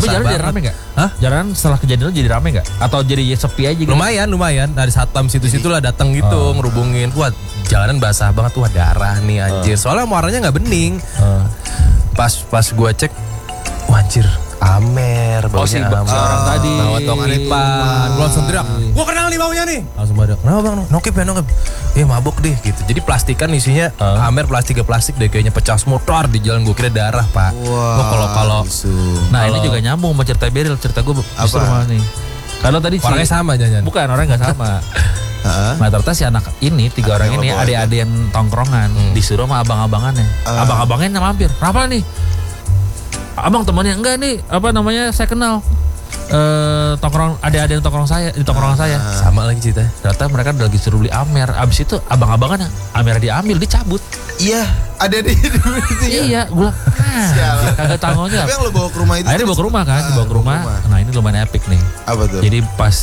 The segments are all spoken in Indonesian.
Tapi jalan jadi rame nggak? Hah? Jalan setelah kejadian itu jadi rame nggak? Atau jadi sepi aja gitu? Lumayan. Dari satpam situ-situ lah datang gitu ngerubungin. Wah, jalanan basah banget tuh, darah nih anjir. Soalnya muaranya nggak bening. Pas gua cek, wah anjir, Amer, si baunya Amer. orang tadi. Bawa tong lipan. Gua langsung teriak, gua kenal nih baunya nih. Langsung pada, kenapa bang? Nokip ya nokip. Mabok deh gitu. Jadi plastikan isinya Amer plastik deh, kayaknya pecah semua tor di jalan. Gua kira darah pak. Gua kalau Nah ini juga nyambung sama cerita Beril. Cerita gue justru malah nih. Kalau tadi orangnya sama jangan. Bukan, orangnya nggak sama. Nah ternyata si anak ini, 3 orang ini adik-adik yang tongkrongan disuruh sama abang-abangannya. Abang-abangannya mampir. Kenapa nih? Abang temannya enggak nih, apa namanya, saya kenal ada yang tongkrong saya di tongkrongan saya. Sama lagi cerita. Ternyata mereka lagi suruh beli Amer. Abis itu abang-abangan Amer diambil, dicabut. Iya, ada di Iya, gue bilang, kagak tanggung jawab. Tapi yang lo bawa ke rumah itu? Akhirnya dibawa ke rumah kan, dibawa ke rumah. Nah ini lumayan epic nih. Apa tuh? Jadi pas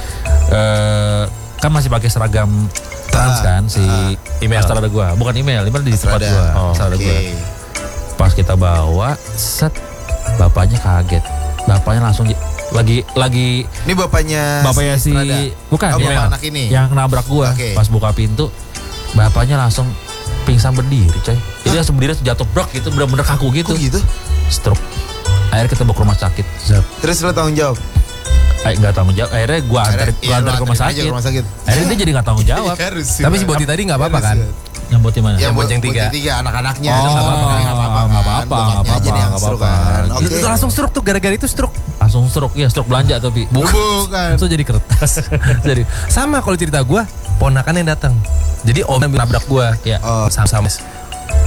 kan masih pakai seragam trans kan si email. Astrada gua, bukan email di tempat gua. Astrada gua. Pas kita bawa, set, bapaknya kaget. Bapaknya langsung lagi Ini bapaknya si Strada? bukan bapak ya, anak ini yang nabrak gua. Pas buka pintu, bapaknya langsung pingsan berdiri, coy. Jadi langsung berdiri jatuh brok gitu, bener-bener kaku gitu. Kok gitu? Stroke. Akhirnya kita bawa ke rumah sakit. Terus lo tanggung jawab? Nggak tanggung jawab. Akhirnya gua antar ke rumah sakit. Akhirnya dia jadi nggak tanggung jawab. Tapi si Boti tadi nggak apa-apa kan? Yang Boti mana? Yang Boceng tiga tiga. anak-anaknya. Nggak apa-apa. Jadi yang stroke kan. Oke. Itu langsung stroke tuh, gara-gara itu stroke. Langsung stroke, ya stroke belanja tapi. Bukan. Itu jadi kertas. Jadi sama kalau cerita gue, ponakan yang datang. Jadi om nabrak gue. Ya. Sama-sama.